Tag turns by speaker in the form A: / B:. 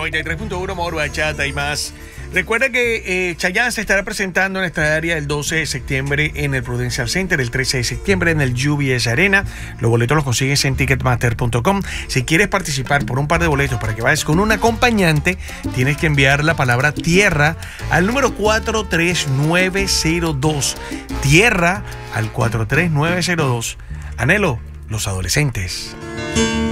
A: 93.1 Moro, Bachata y más. Recuerda que Chayanne se estará presentando en esta área el 12 de septiembre en el Prudential Center, el 13 de septiembre en el UBS Arena. Los boletos los consigues en ticketmaster.com. Si quieres participar por un par de boletos para que vayas con un acompañante, tienes que enviar la palabra tierra al número 43902. Tierra al 43902. Anhelo, los adolescentes.